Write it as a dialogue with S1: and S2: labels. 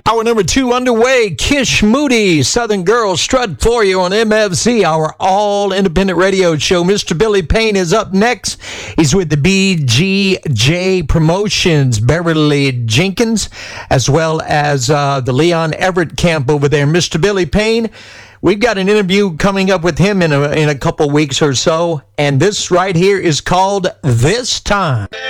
S1: Hour number 2 underway. Kish Moody, Southern Girl, strut for you on MFC, our all-independent radio show. Mr. Billy Payne is up next. He's with the BGJ Promotions, Beverly Jenkins, as well as the Leon Everett camp over there. Mr. Billy Payne, we've got an interview coming up with him in a couple weeks or so, and this right here is called This Time.